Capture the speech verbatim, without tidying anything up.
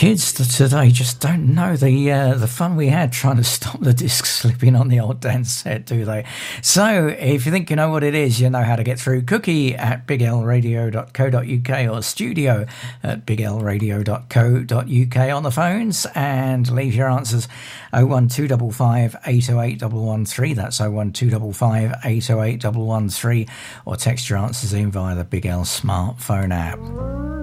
Kids today just don't know the uh, the fun we had trying to stop the disc slipping on the old dance set, do they? So if you think you know what it is, you know how to get through. Cookie at big l radio dot co dot u k or studio at big l radio dot co dot u k on the phones, and leave your answers oh one two five five, eight oh eight one one three. That's oh one two five five, eight oh eight one one three, or text your answers in via the Big L smartphone app.